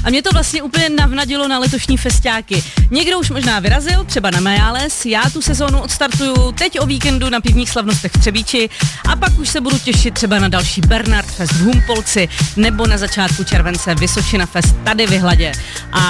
a mě to vlastně úplně navnadilo na letošní festiáky. Někdo už možná vyrazil, třeba na Majales, já tu sezónu odstartuju teď o víkendu na pivních slavnostech v Třebíči a pak už se budu těšit třeba na další Bernard Fest v Humpolci nebo na začátku července Vysočina Fest tady v Jihlavě. A